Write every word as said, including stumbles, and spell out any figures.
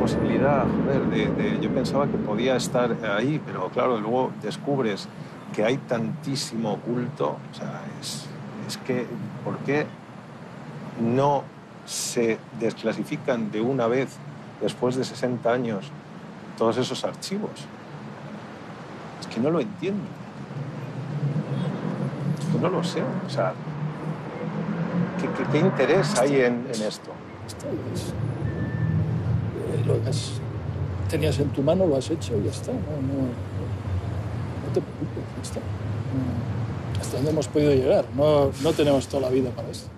posibilidad, joder, de, de, yo pensaba que podía estar ahí, pero claro, luego descubres que hay tantísimo oculto, o sea, es, es que, ¿por qué no se desclasifican de una vez, después de sesenta años, todos esos archivos? Es que no lo entiendo. Es que no lo sé, o sea, ¿qué, qué, qué interés hay en, en esto? Esto es, eh, lo que has, tenías en tu mano, lo has hecho y ya está. No, no, no te preocupes, ya está. No, hasta donde hemos podido llegar. No, no tenemos toda la vida para esto.